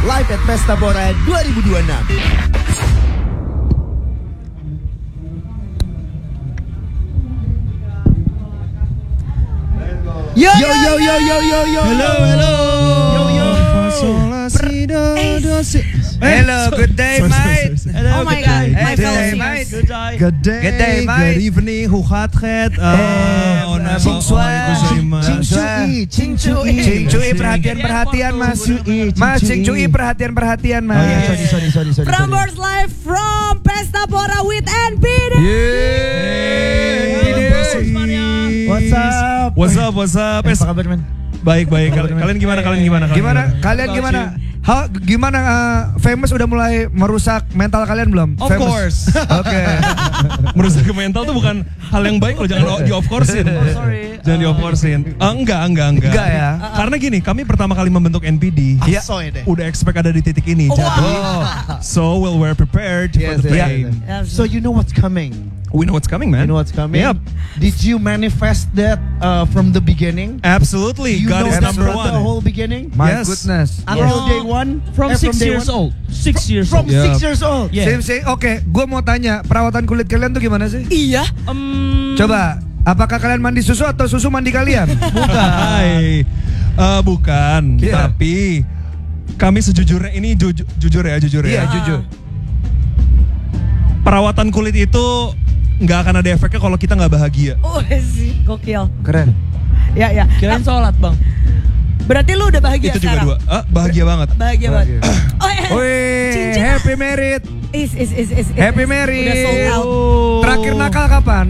live at Pesta Pora 2026. Yo. Hello. Hello, good day, mate. Oh my God, my fellow singers. Good day, mate. Good evening, hoe gaat het? Ching Chui, perhatian mas. Mas, Ching Chui, perhatian mas. Oh yeah, sorry. Prambors live from Pesta Pora with NPD. What's up? Apa kabar, man? Baik. Kalian gimana? Gimana Famous udah mulai merusak mental kalian belum? Of course. Oke. Merusak mental tuh bukan hal yang baik loh, jangan di of course-in. Sorry. Jangan di of course-in. Enggak. Enggak ya. Karena gini, kami pertama kali membentuk NPD. Iya. Udah expect ada di titik ini. Jadi, so we're prepared for the fame. So you know what's coming. We know what's coming, man. You know what's coming? Yep. Did you manifest that from the beginning? Absolutely. You God know is that number from the one. whole beginning? My Yes. goodness. Until day one? From Eh, 6 day years one? old. 6 years From old. 6 years old? Yeah. Same. Oke, gue mau tanya, perawatan kulit kalian tuh gimana sih? Iya. Coba, apakah kalian mandi susu atau susu mandi kalian? Hai. Bukan, Iya. tapi kami sejujurnya ini jujur ya. Iya, jujur. Perawatan kulit itu nggak akan ada efeknya kalau kita nggak bahagia. Oh sih, gokil. Keren. Ya. Kirain sholat, Bang. Berarti lu udah bahagia Itu juga sekarang? bahagia banget. Bahagia banget. Oh Wih, cincin. happy married. Is. Happy married. Udah sold out. Terakhir nakal kapan?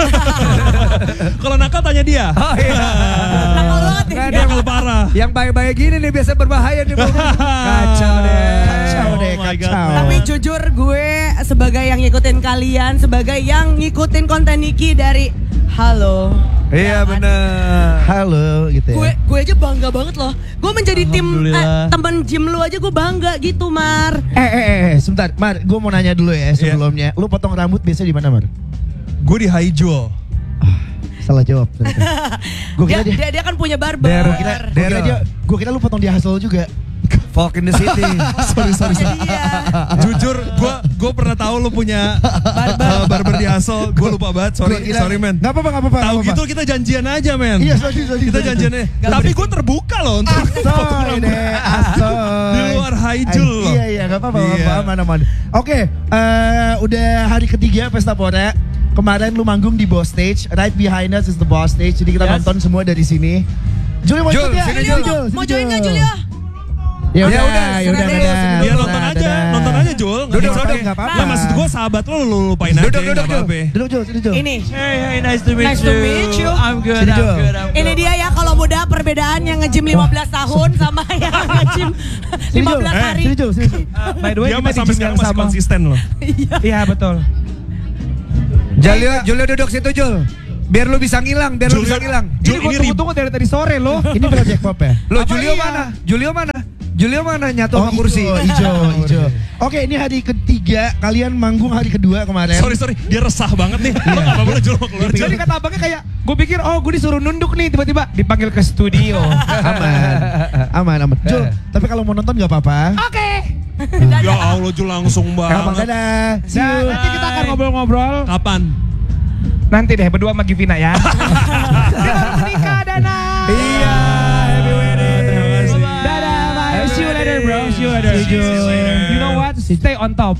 Kalau nakal tanya dia. Oh iya. Nakal banget nih. Kan Nakal parah. Yang baik-baik gini nih biasa berbahaya nih. Bro. Kacau deh. Oh my God. Tapi jujur gue sebagai yang ngikutin kalian, sebagai yang ngikutin konten Niki dari Halo. Iya bener. Halo gitu ya. Gue aja bangga banget loh. Gue menjadi tim Alhamdulillah. temen gym lu aja gue bangga gitu, Mar. Sebentar, Mar, gue mau nanya dulu ya sebelumnya. Lu potong rambut biasa di mana, Mar? Gue di High Jewel. Salah jawab. Gue kira Dia kan punya barber. Gue kira lu potong di Hustle juga. Folk in the city. sorry. Punya dia. Jujur, gue pernah tahu lu punya barber di Hustle. Gue lupa banget. Sorry man. Gak apa-apa. Tahu gitu kita janjian aja, men. Iya, sorry. Kita janjiannya. Tapi gue terbuka loh untuk Asoy deh, asoy. di luar High Jewel loh. Iya, gak apa-apa, Iya. aman. Oke, udah hari ketiga Pesta Pora. Kemarin lu manggung di Boss Stage, right behind us is the Boss Stage. Jadi kita nonton semua dari sini. Jul mau Jul, ikut ya? sini, Ayo, Jul. Mau join nggak Julia? Ya Ya udah. Dia nonton aja Jul. Duduk, nggak apa-apa. Ya maksud gue sahabat lu lupain aja. Duduk, nggak apa-apa. Duduk Jul. Ini. Hey, nice to meet Nice to meet you. I'm good. Sini, Jul. Ini dia ya kalau muda perbedaan yang nge-gym 15 tahun sama yang nge-gym 15 hari. Sini Jul. By the way, Dia kita di sampai gym sekarang yang masih sama. konsisten loh. Iya, betul. Julio duduk situ Jul. Biar lu bisa ngilang, Jul, Ini gue tunggu-tunggu dari tadi sore loh. Ini Project Pop ya? Lo Apa Julio mana? Nyatu sama kursi. Hijau. Oke, ini hari ketiga, kalian manggung hari kedua kemarin. Sorry, dia resah banget nih. Lo gak apa-apa Jul mau keluar Jul. Jadi kata abangnya kayak, gue pikir gue disuruh nunduk nih, tiba-tiba dipanggil ke studio. Aman. Jul, tapi kalau mau nonton gak apa-apa. Ya Allah Jul langsung Gampang, banget. dadah. See Nah, you. nanti kita akan ngobrol-ngobrol. Kapan? Nanti deh berdua sama Givina ya. Dia baru menikah, Dana. Iya, happy wedding. Terima kasih. Dadah, bye. See you later, bro. See you later. See you later. You know what? Stay on top.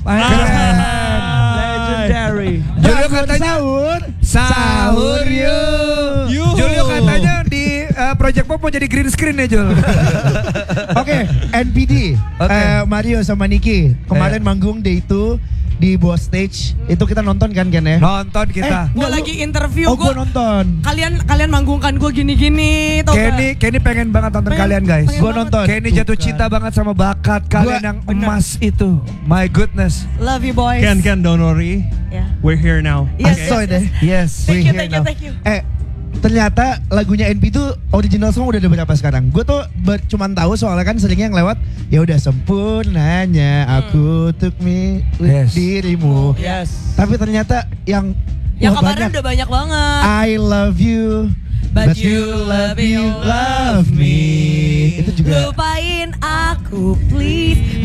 Legendary. Julio katanya sahur yuk. Julio katanya di Project Pop mau jadi green screen ya Jul. Oke, NPD. Oke. Mario sama Niki kemarin manggung day itu di Boss Stage. Itu kita nonton kan ya? Nonton kita. Gue lagi interview gue nonton. Kalian manggungkan gue gini-gini tau gak? Kenny pengen banget nonton kalian guys. pengen Gue banget. nonton. Kenny jatuh cinta banget sama bakat kalian yang emas itu. My goodness. Love you boys. Ken, don't worry. Ya. We're here now. Yes, Asoy deh. Yes. Thank we're you, here thank you. now. Ternyata lagunya NP itu original song udah ada berapa sekarang? Gue tuh cuman tahu soalnya kan seringnya yang lewat ya udah sempurnanya aku took me with Yes. dirimu. Yes. Tapi ternyata yang Yang wah, kemarin udah banyak banget. I love you But you love love me. Itu juga Lupain aku please.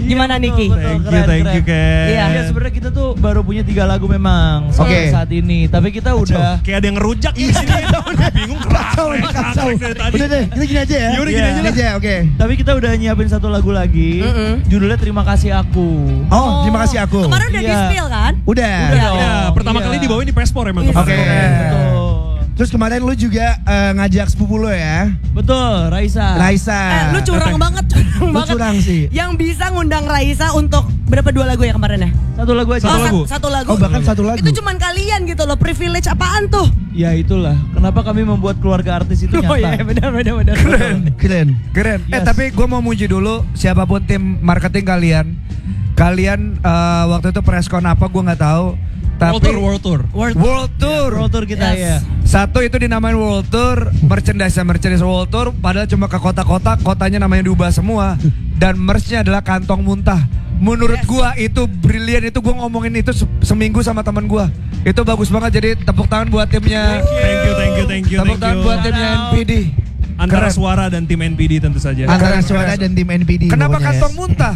Gimana Niki? Thank you Ken. Iya. Iya sebenarnya kita tuh baru punya 3 lagu memang sampai saat ini. Tapi kita udah Kayak ada yang ngerujak di sini. Bingung Kacau. Udah deh, kita gini aja ya. Ya udah gini aja lah. Oke. Tapi kita udah nyiapin 1 lagu lagi. Judulnya Terima Kasih Aku. Oh, terima kasih aku. Kemarin udah Iya. di-spill kan? Udah. Ya, pertama Iya. kali dibawain di Pespor emang Iya. kemarin. Oke. Betul. Terus kemarin lu juga ngajak sepupu lo ya, Betul, Raisa. Lu curang banget, curang Lu banget. curang sih. Yang bisa ngundang Raisa untuk berapa 2 lagu ya kemarin ya? 1 lagu aja. Satu lagu. Satu lagu. Oh, bahkan 1 lagu. Itu cuman kalian gitu loh, privilege apaan tuh? Ya itulah, kenapa kami membuat keluarga artis itu nyata. Oh iya, benar. Keren. Keren. Yes. Tapi gue mau muji dulu siapapun tim marketing kalian. Kalian waktu itu preskon apa gue nggak tahu. Tapi World Tour. World Tour. World Tour kita Yes. ya. Satu itu dinamain World Tour, merchandise World Tour, padahal cuma ke kota-kota, kotanya namanya diubah semua. Dan merch-nya adalah kantong muntah. Menurut gua itu brilian, itu gua ngomongin itu seminggu sama teman gua. Itu bagus banget, jadi tepuk tangan buat timnya. Thank you. Tepuk tangan buat timnya NPD. Antara Keren. Suara dan tim NPD tentu saja. Antara Suara dan tim NPD. Kenapa pokoknya ya. kantong muntah?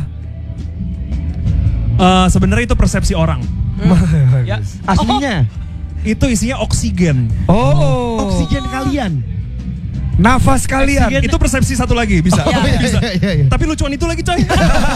Sebenarnya itu persepsi orang. Ya. Aslinya Itu isinya oksigen. Oh, oksigen kalian. nafas kalian. Oksigen. Itu persepsi satu lagi bisa. Bisa. Iya. Tapi lucuan itu lagi coy.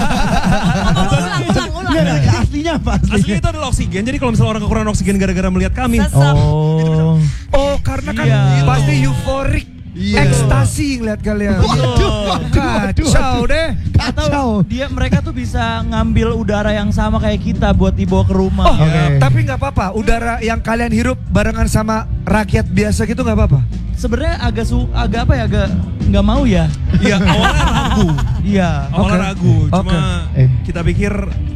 Ulang. Nggak, aslinya apa? Aslinya itu adalah oksigen. Jadi kalau misalnya orang kekurangan oksigen gara-gara melihat kami. Sesek. Oh. Oh, karena kan Iya. pasti euforik. Iya. Ekstasi ngeliat kalian. Kacau deh. Kacau. Mereka tuh bisa ngambil udara yang sama kayak kita buat dibawa ke rumah. Oh, Oke. tapi nggak apa-apa. Udara yang kalian hirup barengan sama rakyat biasa gitu nggak apa-apa. Sebenarnya agak apa ya, agak nggak mau ya. Iya, awalnya ragu. Iya. Awalnya Oke. ragu. Cuma Eh. kita pikir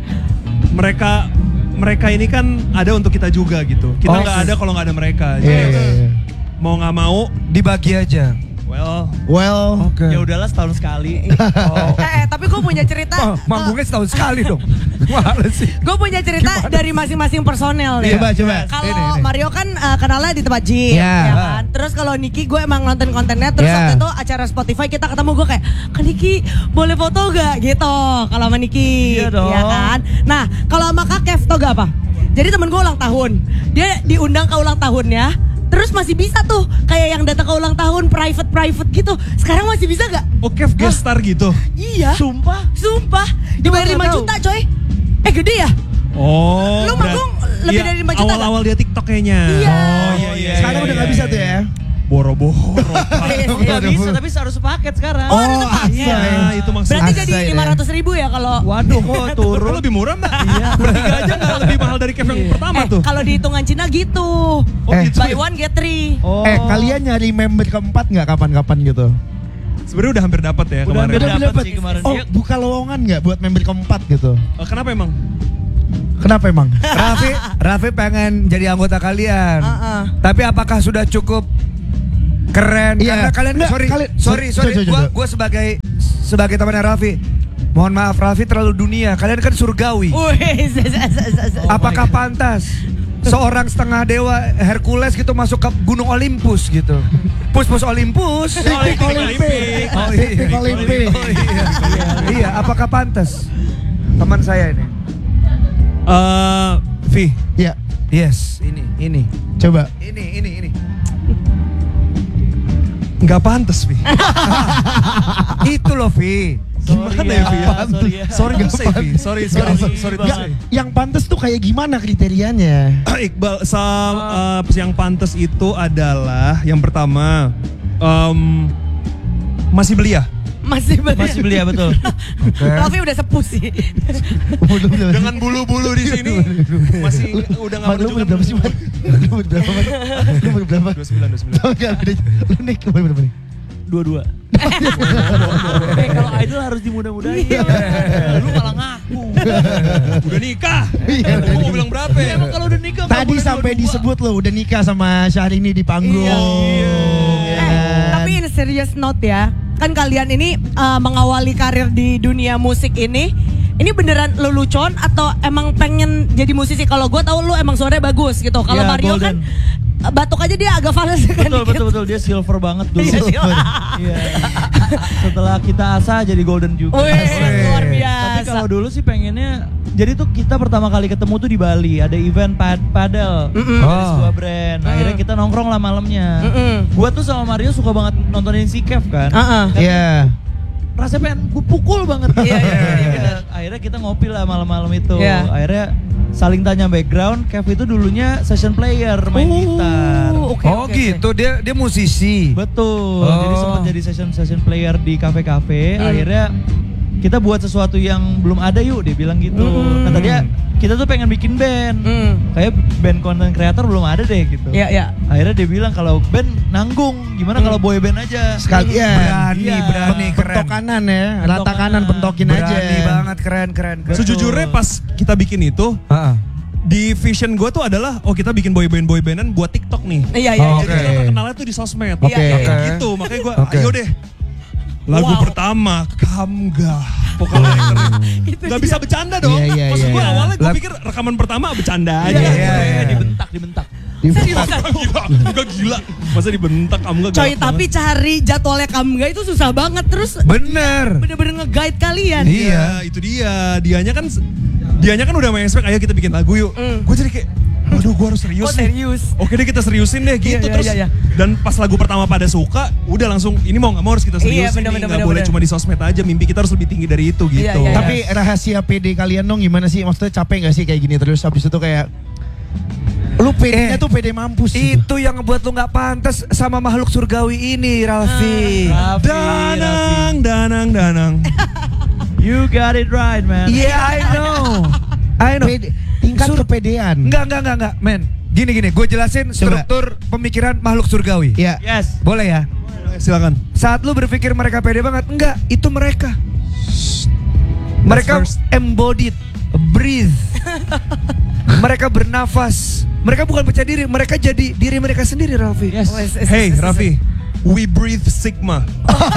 mereka ini kan ada untuk kita juga gitu. Kita nggak ada kalau nggak ada mereka. Jadi Iya. mau nggak mau, Dibagi aja. well, Oke. Ya udahlah setahun sekali. Tapi gue punya cerita. Oh, manggungnya setahun sekali dong. Gimana sih? Gue punya cerita dari masing-masing personel nih. Coba. Kalau Ini. Mario kan kenalnya di tempat gym, Iya. ya kan. Terus kalau Niki gue emang nonton kontennya. Terus Iya. waktu itu acara Spotify kita ketemu, gue kayak, Kak Niki boleh foto gak? Gitu. Kalau sama Niki, Iya dong. ya kan. Nah kalau sama Kak Kev tau gak apa? Jadi temen gue ulang tahun, dia diundang ke ulang tahunnya. Terus masih bisa tuh kayak yang datang ke ulang tahun private gitu. Sekarang masih bisa gak? oke guest star gitu. Iya. Sumpah. Dibayar 5 juta coy. Gede ya? Oh, Lu manggung lebih dari 5 juta awal-awal dia TikTok kayaknya. Iya. Oh iya. Sekarang udah nggak bisa tuh ya. Boro-boro. Iya bisa, tapi harus sepaket sekarang. Oh, ada sepaket. Iya, itu maksudnya. Berarti Asai jadi deh. 500.000 ya kalau. Waduh, kok Turun turun. lebih murah mbak. Iya. Bertiga aja nggak lebih mahal dari Kev yang pertama tuh. Kalau di hitungan Cina gitu. gitu. Buy one get 3. Oh. Kalian nyari member keempat nggak kapan-kapan gitu? Sebenarnya udah hampir dapat ya Udah kemarin. hampir Udah dapat dapet. sih kemarin. Oh, Dia- buka lowongan nggak buat member keempat gitu? Kenapa emang? Kenapa emang? Raffi pengen jadi anggota kalian. Tapi apakah sudah cukup keren? Iya. Karena kalian Nggak, sorry. coba. Gue sebagai temannya Raffi. Mohon maaf, Raffi terlalu dunia. Kalian kan surgawi. Apakah pantas seorang setengah dewa Hercules gitu masuk ke Gunung Olympus gitu? Pus Olympus. Olimpik. Oh iya. Olimpik. Oh, iya, apakah pantas? Teman saya ini. Vi. Ya, Yes, ini. coba. Ini. Nggak pantas Vi. Itu loh, Vi. Gimana ya Vi? Sorry Nggak to say Vi. Sorry to Nggak, say. yang pantas tuh kayak gimana kriterianya? Iqbal, yang pantas itu adalah yang pertama masih belia. Masih Masih belia betul. Raffi udah sepuh sih. Dengan bulu-bulu di sini masih udah nggak Lu menunjukkan. berapa sih, Man? Lu berapa? 29. Lu naik berapa nih? 22. Kalau idol harus dimudah-mudahin. Lu malah ngaku. Udah nikah. Iya, udah Gua mau nikah. bilang berapa ya? Emang kalau udah nikah nggak Tadi boleh sampai 22. disebut lo udah nikah sama Syahrini di panggung. Iya. Ya kan? Tapi in serious note ya, kan kalian ini mengawali karir di dunia musik ini beneran lelucon atau emang pengen jadi musisi? Kalau gue tahu lu emang suaranya bagus gitu. Kalau Iya, Mario golden. kan batuk aja dia agak fals kan. Betul dia silver banget dulu. Iya, Iya. Setelah kita asah jadi golden juga. Wih, luar Tapi biasa. kalau dulu sih pengennya, jadi tuh kita pertama kali ketemu tuh di Bali, ada event padel dari sebuah brand. Akhirnya kita nongkrong lah malamnya. Gua tuh sama Mario suka banget nontonin si Kev kan. Iya. Rasanya pengen gue pukul banget. Akhirnya kita ngopi lah malam-malam itu. Akhirnya saling tanya background. Kev itu dulunya session player, main gitar. Gitu. Dia musisi. Betul. Jadi sempat jadi session player di kafe-kafe. Akhirnya kita buat sesuatu yang belum ada yuk, dia bilang gitu. Kata dia, kita tuh pengen bikin band. Kayak band content creator belum ada deh gitu. Akhirnya dia bilang kalau band nanggung, gimana kalau boy band aja. Sekalian. Berani, keren. Pentok kanan ya, rata kanan pentokin aja. Berani banget, keren. Sejujurnya pas kita bikin itu, di vision gue tuh adalah kita bikin boy bandan buat TikTok nih. Jadi kita terkenalnya tuh di sosmed. Gitu, makanya gue ayo deh. Lagu pertama, Kamga. Pokoknya nggak bisa bercanda dong. Maksud gue awalnya gue pikir rekaman pertama bercanda aja. Dibentak. Gila. Masa dibentak Kamga. Coy, tapi cari jadwalnya Kamga itu susah banget. Terus bener-bener nge-guide kalian. Iya, itu dia. Dianya kan udah main spek, ayo kita bikin lagu yuk. Gue jadi kayak, aduh gue harus serius. Oke deh kita seriusin deh gitu. Terus dan pas lagu pertama pada suka, udah langsung ini mau gak mau harus kita seriusin nih. Gak boleh cuma di sosmed aja, mimpi kita harus lebih tinggi dari itu gitu. Tapi rahasia PD kalian dong gimana sih? Maksudnya capek gak sih kayak gini terus habis itu kayak lu PD-nya tuh PD mampus. Itu yang ngebuat lu gak pantas sama makhluk surgawi ini, Ralfi. Danang. You got it right, man. Yeah, I know. Tingkat kepedean. Enggak, men. Gini, gue jelasin struktur pemikiran makhluk surgawi. Iya. Yes. Boleh ya? Silakan. Saat lu berpikir mereka pede banget, enggak, itu mereka. Mereka embodied, breathe. Mereka bernafas. Mereka bukan percaya diri, mereka jadi diri mereka sendiri, Raffi. Yes. Hey, Raffi. We breathe Sigma.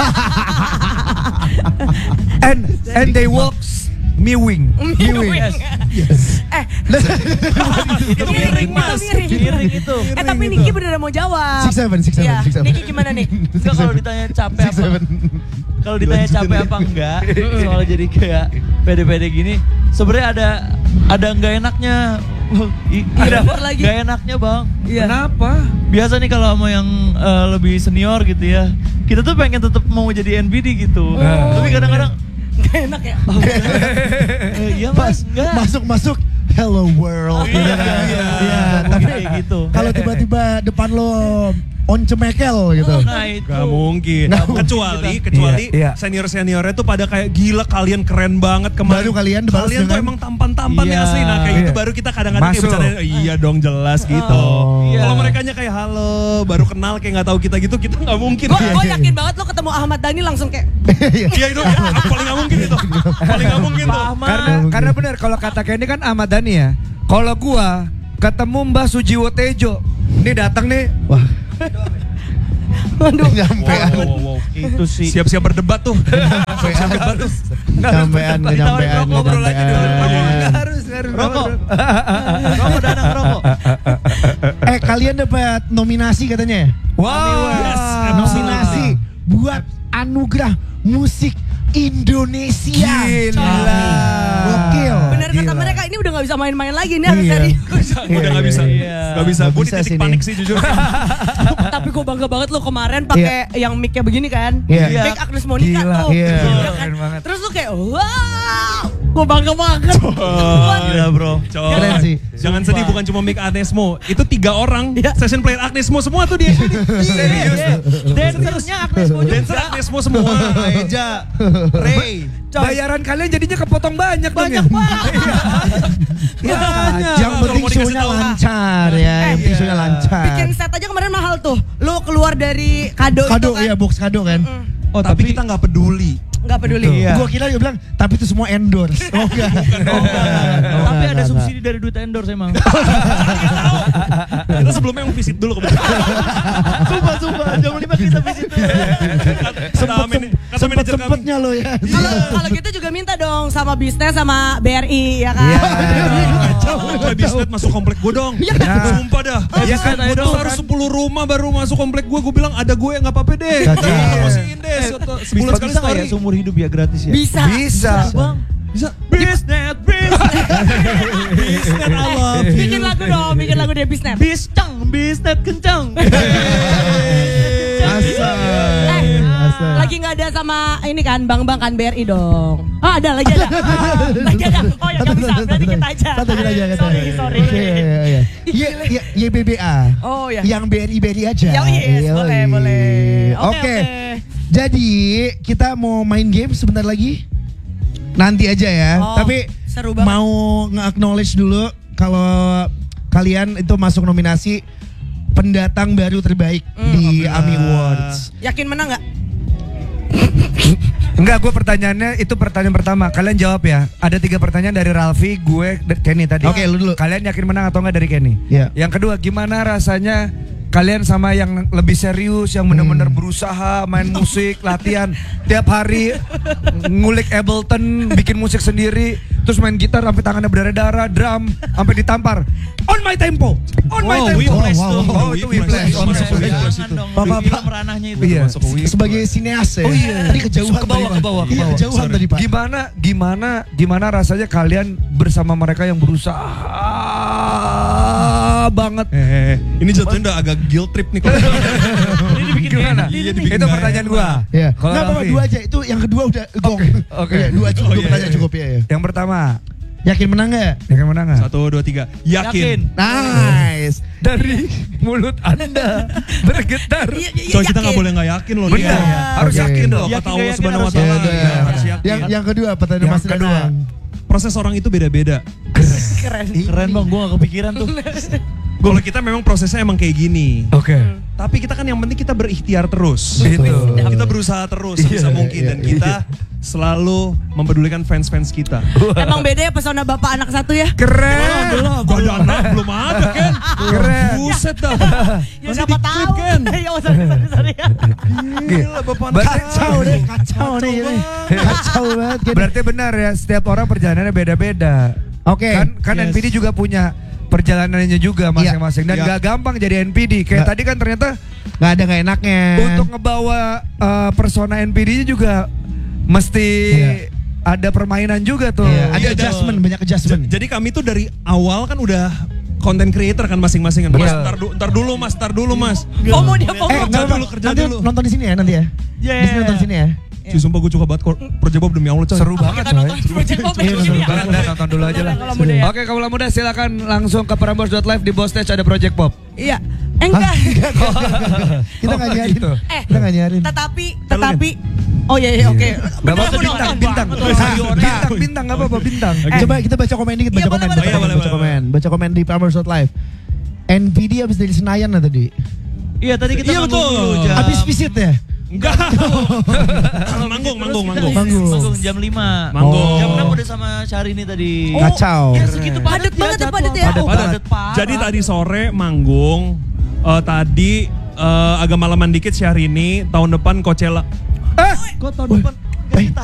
and they walk mewing. Yes. Itu miring mas. Miring itu. Tapi Niki beneran mau jawab. 6'7". Niki gimana nih? Enggak, kalau ditanya capek apa? Kalau ditanya capek apa enggak? Soalnya jadi kayak pede-pede gini. Sebenarnya ada enggak enaknya. Lagi. Enggak enaknya, Bang. Kenapa? Biasa nih kalau sama yang lebih senior gitu ya, kita tuh pengen tetap mau jadi NBD gitu. Tapi kadang-kadang gak enak ya? Iya mas, enggak. Masuk hello world. Iya, tapi kayak gitu. Kalau tiba-tiba depan lo once mekel gitu. Nah itu. Gak mungkin. Kecuali senior-seniornya tuh pada kayak gila kalian keren banget kemarin. Baru kalian dibalas tuh dengan emang tampan-tampannya asli. Nah kayak gitu baru kita kadang-kadang kayak bercanda. Iya dong jelas gitu. Kalau merekanya kayak halo baru kenal kayak gak tahu kita gitu, kita gak mungkin. Gue yakin banget lo ketemu Ahmad Dhani langsung kayak iya itu paling gak mungkin itu. Paling gak mungkin tuh. Karena benar kalau kata Kenny kan Ahmad Dhani ya. Kalau gua ketemu Mbah Sujiwo Tejo, ini datang nih. Wah. Waduh. Nyampean. Wow. Itu sih. Siap-siap berdebat tuh. Siap-siap berdebat tuh. Nyampean. Harus. Rokok. Rokok Danang rokok. Kalian dapat nominasi katanya ya? Wow. Yes, Nominasi buat anugerah musik Indonesia. Gila. Gokil. Bener kata mereka ini udah gak bisa main-main lagi nih harus serius. Udah gak bisa. Gak bisa. Gue di titik panik sih jujur. Tapi gue bangga banget lo kemarin pakai yang mic-nya begini kan. Iya. Mic Agnes Monica tuh. Iya. Kan? Terus lu kayak wow. Gue bangga banget. Gila bro. Keren sih. Jangan sedih, bukan cuma Mick Agnesmo. Itu 3 orang session player Agnesmo semua tuh dia. Serius. Dancernya Agnesmo juga. Dancer Agnesmo semua. Eja, Ray. Bayaran kalian jadinya kepotong banyak dong ya. Yang penting show-nya lancar ya. Yang penting show-nya lancar. Bikin set aja kemarin mahal tuh. Lu keluar dari kado itu Kado kan. ya, box kado kan. Oh tapi kita gak peduli. Gak peduli. Gue kira dia bilang, tapi itu semua endorse. Oh enggak. Tapi ada subsidi dari duit endorse emang. Kita sebelumnya mau visit dulu kebetulan. Sumpah. Jam 5 kita visit dulu. Sempet-sempetnya lo ya. Kalau kita juga minta dong sama bisnis sama BRI ya kan. Bisnet masuk komplek gue dong. Sumpah dah. Gue tuh harus 10 rumah baru masuk komplek gue. Gue bilang ada gue gak apa-apa deh. Promosiin deh. Sebulan sekali Bisa nggak story. ya seumur hidup ya gratis ya? Bisa. Bang. Bisa. Bisnet, Bisnet, I love you. Bikin lagu dong, bikin lagu deh Bisnet. Bisnet kencang. Lagi nggak ada sama ini kan, Bang kan BRI dong. Oh ada, lagi ada. Lagi ada. Oh ya nggak bisa, berarti kita aja. Satu aja. Sorry. Iya. YBBA. Oh ya. Yang BRI aja. Yes, boleh. Oke. Jadi kita mau main game sebentar lagi. Nanti aja ya. Tapi seru banget. mau nge-acknowledge dulu kalau kalian itu masuk nominasi pendatang baru terbaik di AMI Awards. Yakin menang nggak? Enggak, gue pertanyaannya itu pertanyaan pertama. Kalian jawab ya. Ada 3 pertanyaan dari Ralfi, gue, dan Kenny tadi. Oke, lu dulu. Kalian yakin menang atau enggak dari Kenny? Iya. Yang kedua, gimana rasanya kalian sama yang lebih serius, yang benar-benar berusaha main musik, latihan tiap hari, ngulik Ableton, bikin musik sendiri, terus main gitar sampai tangannya berdarah-darah, drum sampai ditampar. On my tempo. Whiplash tuh. Oh, itu Whiplash. Film ranahnya itu. Iya. Sebagai sineas ya. Oh iya. Tadi kejauhan. Ke bawah. Iya, kejauhan tadi Pak. Gimana rasanya kalian bersama mereka yang berusaha banget? Ini jatuhnya udah agak guilt trip nih. Ini dibikin Gimana? Iya, Itu pertanyaan gua. Iya. Kalau Nggak apa-apa, Raffi? 2 aja. Itu yang kedua udah gong. Oke. Iya, 2 cukup, 2 pertanyaan cukup ya. Yang pertama, Yakin menang nggak? yakin menang nggak? 1, 2, 3. Yakin. Nice. Dari mulut Anda bergetar. Coy, kita nggak boleh nggak yakin loh. Benar. Iya. Harus Oke. yakin dong. Kata Yakin Allah nggak Subhanahu wa yakin taala. harus Iya, harus yakin. Yang kedua pertanyaan Mas Renang. Proses orang itu beda-beda. Keren bang, gue gak kepikiran tuh. Kalau kita memang prosesnya emang kayak gini. Oke. Tapi kita kan yang penting kita berikhtiar terus. Gitu. Kita berusaha terus sebisa mungkin dan kita selalu mempedulikan fans-fans kita. Emang beda ya pesona bapak anak satu ya? Keren. Gak ada anak, belum ada kan? Keren. Buset dah. Ya siapa tahu. Kan? Ya sorry. Gila bapak anak. Kacau nih. Kacau banget. Berarti benar ya, setiap orang perjalanannya beda-beda. Oke. Kan Yes. NPD juga punya perjalanannya juga masing-masing dan Iya. gak gampang jadi NPD. Kayak Nggak. tadi kan ternyata Nggak ada nggak enaknya. untuk ngebawa persona NPD-nya juga mesti ada permainan juga tuh. Iya, ada Iya, adjustment, dong. banyak adjustment. Jadi kami tuh dari awal kan udah content creator kan masing-masing kan. Mas, ntar dulu mas. Pomo dia pomo. Kerja nggak dulu, apa-apa. kerja Nanti dulu. nonton di sini ya nanti ya. Iya. Di sini nonton di sini ya. Cuy, sumpah gue suka banget Project Bob demi Allah coy. Seru banget Kita nonton coy. Project Pop Iya, ini ya. Nonton dulu aja lah. Kalau muda ya. Oke, kalau muda silakan langsung ke Prambors.live di Boss Stage ada Project Pop. Iya. Enggak. Kita nggak nyarin. gitu. Kita nggak nyarin. Tetapi Oh iya oke. Gak apa-apa bintang gak apa-apa bintang. Coba kita baca komen dikit, Iya, baca komen. boleh, boleh, Baca komen di Prambors.live. NPD habis dari Senayan lah tadi. Iya tadi kita Iya, manggung betul. dulu jam. Habis visit ya? Enggak. Manggung. Manggung jam 5. Manggung. Jam 6 udah sama Syahrini tadi. Kacau. Ya segitu Padat banget ya, padat ya. Padat parah. Jadi tadi sore manggung. Tadi agak malaman dikit Syahrini. Tahun depan Coachella. Kok tahun depan?